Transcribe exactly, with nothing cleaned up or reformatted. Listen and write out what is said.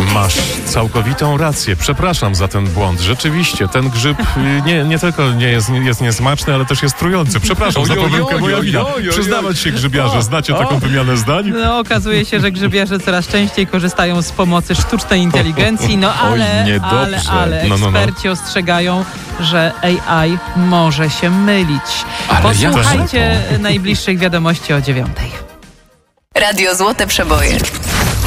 Masz całkowitą rację. Przepraszam za ten błąd. Rzeczywiście, ten grzyb nie, nie tylko nie jest, nie jest niesmaczny, ale też jest trujący. Przepraszam za pomyłkę, moja wina. Przyznawać się, grzybiarze, znacie taką wymianę zdań? No, okazuje się, że grzybiarze coraz częściej korzystają z pomocy sztucznej inteligencji, no ale, Oj, ale, ale no, no, no. eksperci ostrzegają, że A I może się mylić. Ale Posłuchajcie jak to? najbliższych wiadomości o dziewiątej. Radio Złote Przeboje.